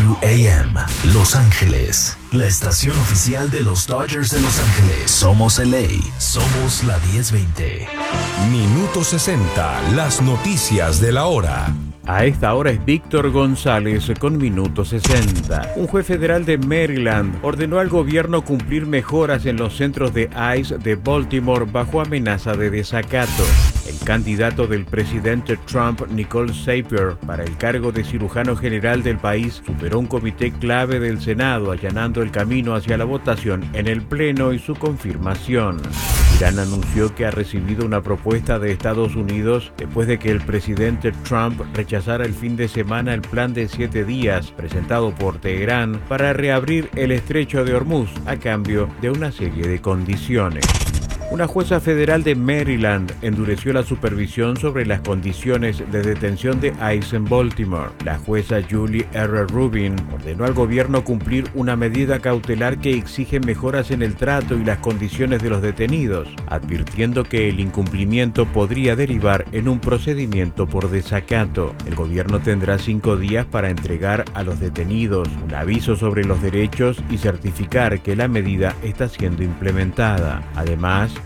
WAM, Los Ángeles, la estación oficial de los Dodgers de Los Ángeles. Somos LA, somos la 1020. Minuto 60, las noticias de la hora. A esta hora es Víctor González con Minuto 60. Un juez federal de Maryland ordenó al gobierno cumplir mejoras en los centros de ICE de Baltimore bajo amenaza de desacato. El candidato del presidente Trump, Nicole Sapir, para el cargo de cirujano general del país, superó un comité clave del Senado, allanando el camino hacia la votación en el Pleno y su confirmación. Irán anunció que ha recibido una propuesta de Estados Unidos después de que el presidente Trump rechazara el fin de semana el plan de 7 días presentado por Teherán para reabrir el estrecho de Hormuz a cambio de una serie de condiciones. Una jueza federal de Maryland endureció la supervisión sobre las condiciones de detención de ICE en Baltimore. La jueza Julie R. Rubin ordenó al gobierno cumplir una medida cautelar que exige mejoras en el trato y las condiciones de los detenidos, advirtiendo que el incumplimiento podría derivar en un procedimiento por desacato. El gobierno tendrá 5 días para entregar a los detenidos un aviso sobre los derechos y certificar que la medida está siendo implementada. Además,